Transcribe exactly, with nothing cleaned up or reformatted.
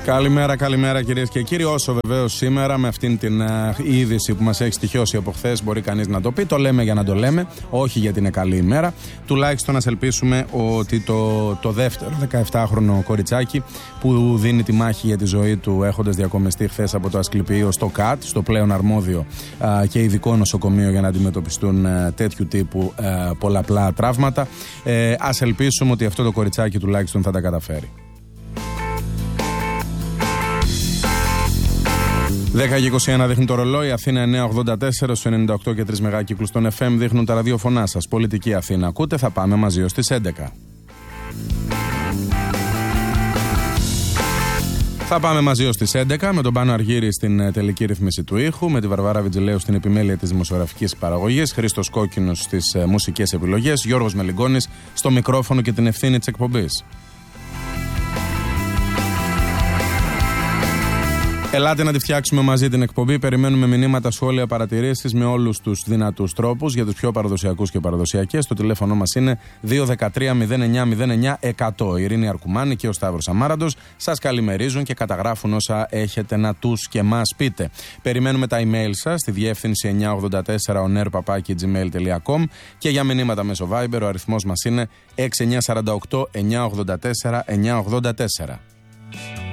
Καλημέρα, καλημέρα κυρίες και κύριοι. Όσο βεβαίως σήμερα με αυτήν την uh, είδηση που μας έχει στοιχειώσει από χθες μπορεί κανείς να το πει, το λέμε για να το λέμε, όχι γιατί είναι καλή ημέρα. Τουλάχιστον ας ελπίσουμε ότι το, το δεύτερο δεκαεπτάχρονο κοριτσάκι που δίνει τη μάχη για τη ζωή του έχοντας διακομιστεί χθες από το Ασκληπιείο στο ΚΑΤ, στο πλέον αρμόδιο uh, και ειδικό νοσοκομείο για να αντιμετωπιστούν uh, τέτοιου τύπου uh, πολλαπλά τραύματα, uh, ας ελπίσουμε ότι αυτό το κοριτσάκι τουλάχιστον θα τα καταφέρει. δέκα και είκοσι ένα δείχνει το ρολόι, Αθήνα εννιακόσια ογδόντα τέσσερα, στους ενενήντα οκτώ και τρία μεγάκυκλους των εφ εμ δείχνουν τα ραδιοφωνά σας. Πολιτική Αθήνα ακούτε, θα πάμε μαζί ως τις έντεκα. Θα πάμε μαζί ως τις έντεκα με τον Πάνο Αργύρη στην τελική ρύθμιση του ήχου, με τη Βαρβάρα Βιτζηλέου στην επιμέλεια της δημοσιογραφικής παραγωγής, Χρήστος Κόκκινος στις μουσικές επιλογές, Γιώργος Μελιγκόνης στο μικρόφωνο και την ευθύνη της εκπομπής. Ελάτε να τη φτιάξουμε μαζί την εκπομπή. Περιμένουμε μηνύματα, σχόλια, παρατηρήσεις με όλους τους δυνατούς τρόπους για τους πιο παραδοσιακούς και παραδοσιακές. Το τηλέφωνο μας είναι δύο ένα τρία μηδέν εννιά μηδέν εννιά εκατό. Η Ειρήνη Αρκουμάνη και ο Σταύρος Αμάραντος σας καλημερίζουν και καταγράφουν όσα έχετε να τους και μας πείτε. Περιμένουμε τα email σας στη διεύθυνση εννιακόσια ογδόντα τέσσερα onair παπάκι gmail τελεία com και για μηνύματα μέσω Viber ο αριθμός μας είναι έξι εννιά τέσσερα οκτώ εννιακόσια ογδόντα τέσσερα εννιακόσια ογδόντα τέσσερα.